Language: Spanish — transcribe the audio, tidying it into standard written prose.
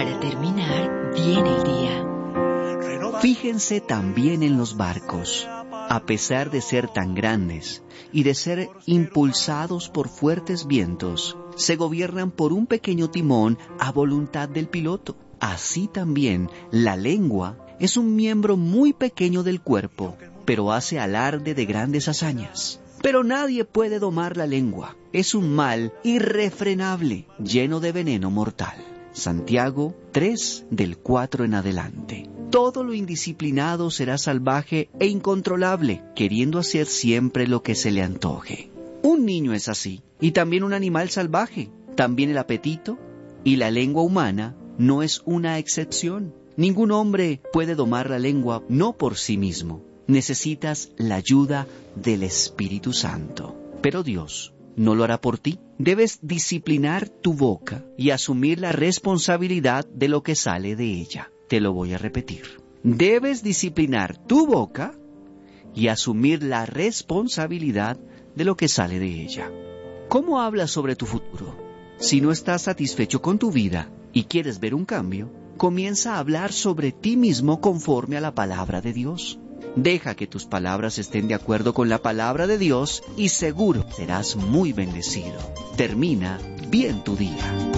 para terminar bien el día. Fíjense también en los barcos. A pesar de ser tan grandes y de ser impulsados por fuertes vientos, se gobiernan por un pequeño timón a voluntad del piloto. Así también, la lengua es un miembro muy pequeño del cuerpo, pero hace alarde de grandes hazañas. Pero nadie puede domar la lengua. Es un mal irrefrenable, lleno de veneno mortal. Santiago 3, del 4 en adelante. Todo lo indisciplinado será salvaje e incontrolable, queriendo hacer siempre lo que se le antoje. Un niño es así, y también un animal salvaje. También el apetito y la lengua humana no es una excepción. Ningún hombre puede domar la lengua, no por sí mismo. Necesitas la ayuda del Espíritu Santo. Pero Dios no lo hará por ti. Debes disciplinar tu boca y asumir la responsabilidad de lo que sale de ella. Te lo voy a repetir. Debes disciplinar tu boca y asumir la responsabilidad de lo que sale de ella. ¿Cómo hablas sobre tu futuro? Si no estás satisfecho con tu vida y quieres ver un cambio, comienza a hablar sobre ti mismo conforme a la palabra de Dios. Deja que tus palabras estén de acuerdo con la palabra de Dios y seguro serás muy bendecido. Termina bien tu día.